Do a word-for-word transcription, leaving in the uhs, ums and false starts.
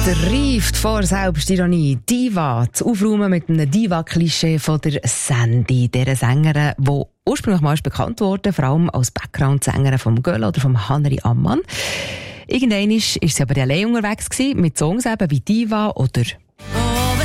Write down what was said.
Reift vor Selbstironie. Diva. Zu aufräumen mit einem Diva-Klischee von der Sandy, dieser Sängerin, die ursprünglich mal bekannt wurde, vor allem als Background-Sängerin vom Göll oder vom Haneri Ammann. Irgendwann war sie aber allein unterwegs gewesen, mit Songs eben wie Diva oder